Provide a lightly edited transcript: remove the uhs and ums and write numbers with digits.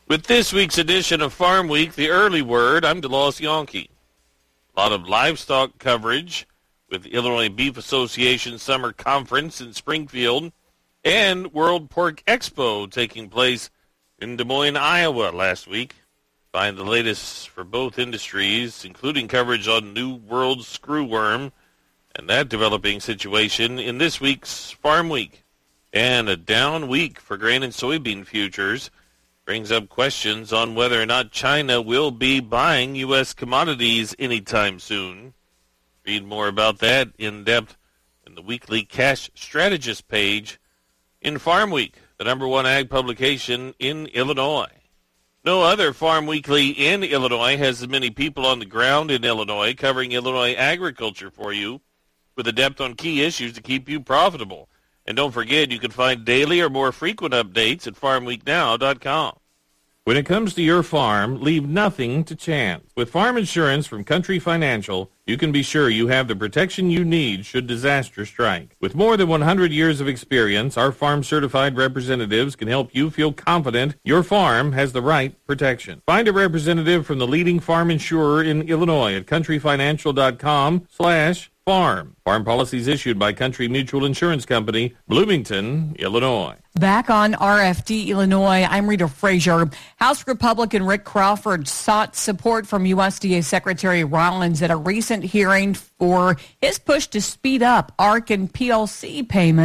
With this week's edition of Farm Week, the early word, I'm DeLoss Yonke. A lot of livestock coverage with the Illinois Beef Association Summer Conference in Springfield and World Pork Expo taking place in Des Moines, Iowa last week. Find the latest for both industries, including coverage on New World screwworm and that developing situation in this week's Farm Week. And a down week for grain and soybean futures brings up questions on whether or not China will be buying U.S. commodities anytime soon. Read more about that in depth in the weekly Cash Strategist page in Farm Week, the number one ag publication in Illinois. No other Farm Weekly in Illinois has as many people on the ground in Illinois covering Illinois agriculture for you with a depth on key issues to keep you profitable. And don't forget, you can find daily or more frequent updates at farmweeknow.com. When it comes to your farm, leave nothing to chance. With farm insurance from Country Financial, you can be sure you have the protection you need should disaster strike. With more than 100 years of experience, our farm-certified representatives can help you feel confident your farm has the right protection. Find a representative from the leading farm insurer in Illinois at countryfinancial.com/farm. Farm policies issued by Country Mutual Insurance Company, Bloomington, Illinois. Back on RFD, Illinois, I'm Rita Frazier. House Republican Rick Crawford sought support from USDA Secretary Rollins at a recent hearing for his push to speed up ARC and PLC payments.